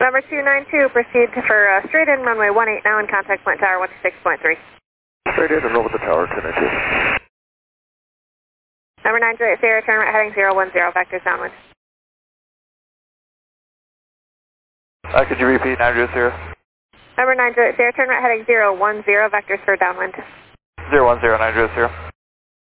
Number 292, proceed for straight in runway 18 now and contact Flint Tower 126.3. Straight in and over the tower, 292. Number 9 Juliet Sierra, turn right heading 010, vectors downwind. Could you repeat 9 Juliet Sierra? Number 9 Juliet Sierra, turn right heading 010, vectors for downwind. 010, 9 Juliet Sierra.